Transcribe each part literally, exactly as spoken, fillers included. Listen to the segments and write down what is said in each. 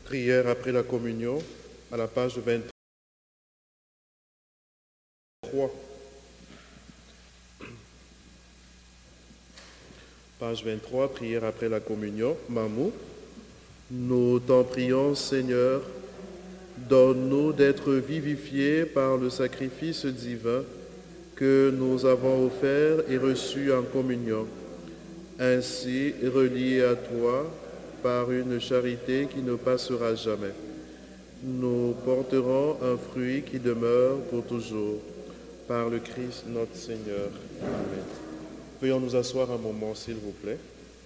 Prière après la communion, à la page vingt-trois. Page vingt-trois, prière après la communion, Mamou. Nous t'en prions, Seigneur, donne-nous d'être vivifiés par le sacrifice divin que nous avons offert et reçu en communion, ainsi reliés à toi par une charité qui ne passera jamais. Nous porterons un fruit qui demeure pour toujours, par le Christ notre Seigneur. Amen. Veuillons nous asseoir un moment, s'il vous plaît.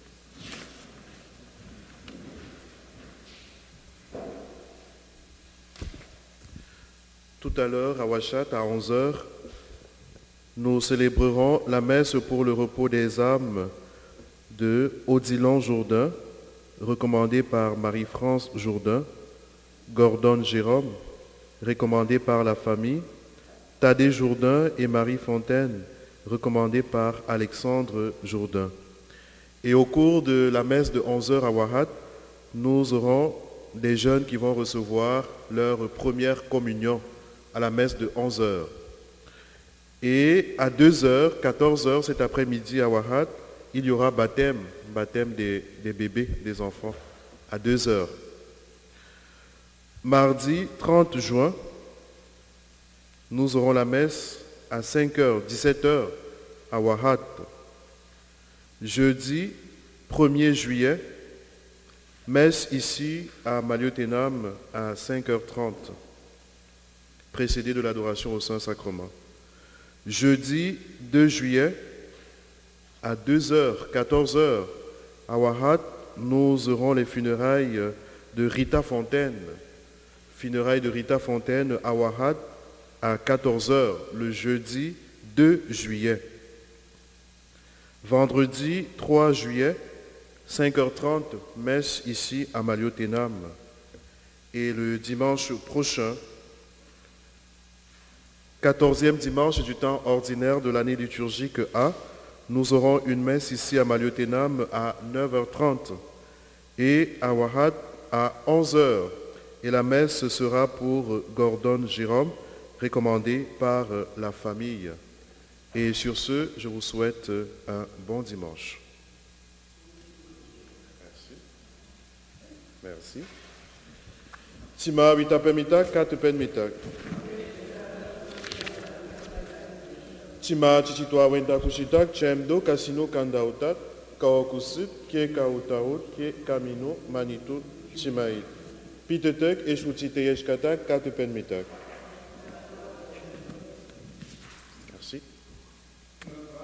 Tout à l'heure, à Ouachat, à onze heures, nous célébrerons la messe pour le repos des âmes de Odilon Jourdain, recommandée par Marie-France Jourdain, Gordon Jérôme, recommandée par la famille, Thaddée Jourdain et Marie Fontaine, recommandée par Alexandre Jourdain. Et au cours de la messe de onze heures à Ouahat, nous aurons des jeunes qui vont recevoir leur première communion à la messe de onze heures. Et à deux heures, quatorze heures cet après-midi à Ouahat, il y aura baptême, baptême des, des bébés, des enfants, à deux heures. Mardi trente juin, nous aurons la messe à cinq heures, dix-sept heures à Ouahat. Jeudi premier juillet, messe ici à Maliotenam à cinq heures trente, précédée de l'adoration au Saint-Sacrement. Jeudi deux juillet, à deux heures, quatorze heures, à Ouahat, nous aurons les funérailles de Rita Fontaine. Funérailles de Rita Fontaine à Ouahat à quatorze heures, le jeudi deux juillet. Vendredi trois juillet, cinq heures trente, messe ici à Maliotenam. Et le dimanche prochain, quatorzième dimanche du temps ordinaire de l'année liturgique A, nous aurons une messe ici à Maliotenam à neuf heures trente et à Ouahat à onze heures. Et la messe sera pour Gordon Jérôme, recommandée par la famille. Et sur ce, je vous souhaite un bon dimanche. Merci. Merci. Tima witape mitak, katepen mitak. Tima chichitwa wenda kushitak, chemdo kasino kandautat, kawakusip, kie kautaut, kie kamino, manitut, chimait. Pitetek, eshutite yeshkatak, katepen mitak. Merci.